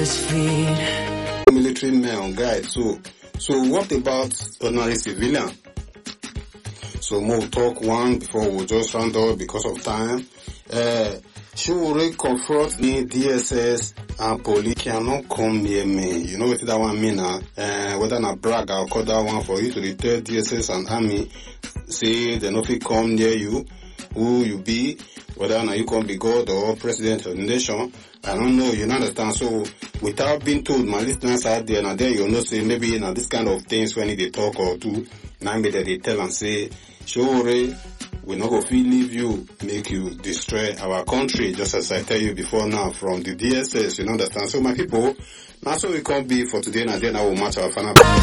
Military men on guide. So what about ordinary civilian? So we'll talk one before we'll just round up because of time. Should confront me, DSS and police cannot come near me. You know what that one mean? Whether na brag, I'll call that one for you to tell DSS and army, say they no fit come near you, who you be, whether na you can be God or president of the nation. I don't know, you understand? So without being told, my listeners out there, and then you'll know say maybe this kind of things when they talk or do, now maybe they tell and say, sure, we not go feel leave you, make you destroy our country, just as I tell you before now from the DSS, you understand? So my people, now so we can't be for today, and then I will match our final.